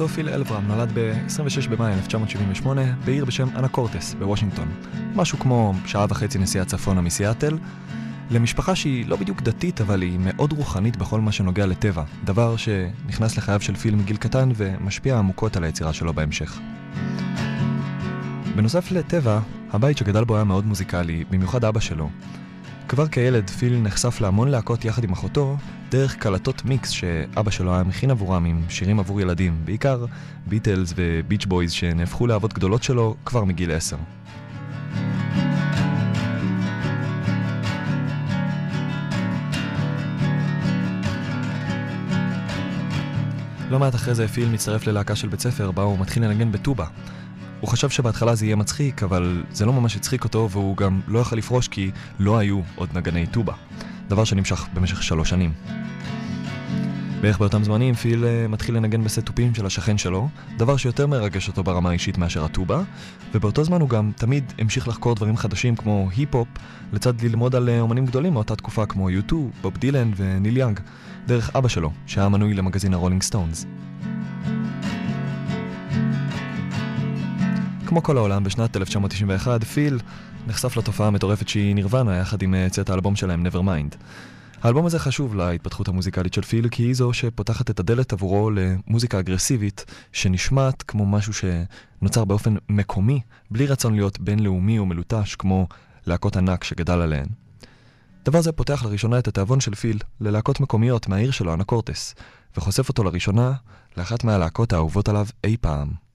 אותו פיל אלברם נולד ב-26 במאי 1978 בעיר בשם אנקורטס בוושינגטון, משהו כמו שעה וחצי נסיעה צפונה מסיאטל, למשפחה שהיא לא בדיוק דתית אבל היא מאוד רוחנית בכל מה שנוגע לטבע, דבר שנכנס לחייו של פיל מגיל קטן ומשפיע עמוקות על היצירה שלו בהמשך. בנוסף לטבע, הבית שגדל בו היה מאוד מוזיקלי, במיוחד אבא שלו. כבר כילד פיל נחשף להמון להקות יחד עם אחותו דרך קלטות מיקס שאבא שלו היה מכין עבורם עם שירים עבור ילדים, בעיקר ביטלס וביץ' בויז שנהפכו לאהבות גדולות שלו כבר מגיל 10. לא מעט אחרי זה פיל מצטרף ללהקה של בית ספר בה הוא מתחיל לנגן בטובה. הוא חשב שבהתחלה זה יהיה מצחיק, אבל זה לא ממש הצחיק אותו והוא גם לא יכל לפרוש כי לא היו עוד נגני טובה. דבר שנמשך במשך 3 שנים. בערך באותם זמנים פיל מתחיל לנגן בסט טופים של השכן שלו, דבר שיותר מרגש אותו ברמה האישית מאשר הטובה, ובאותו זמן הוא גם תמיד המשיך לחקור דברים חדשים כמו היפ-הופ, לצד ללמוד על אומנים גדולים מאותה תקופה כמו U2, בוב דילן וניל יאנג, דרך אבא שלו, שהיה מנוי למגזין הרולינג סטונס. כמו כל העולם, בשנת 1991 פיל נחשף לתופעה המטורפת שהיא נירוונה יחד עם צאת האלבום שלהם Nevermind. האלבום הזה חשוב להתפתחות המוזיקלית של פיל כי היא זו שפותחת את הדלת עבורו למוזיקה אגרסיבית שנשמעת כמו משהו שנוצר באופן מקומי בלי רצון להיות בינלאומי או מלוטש כמו להקות ענק שגדל עליהן. דבר זה פותח לראשונה את התיאבון של פיל ללהקות מקומיות מהעיר שלו, אנקורטס, וחושף אותו לראשונה לאחת מהלהקות האהובות עליו אי פעם.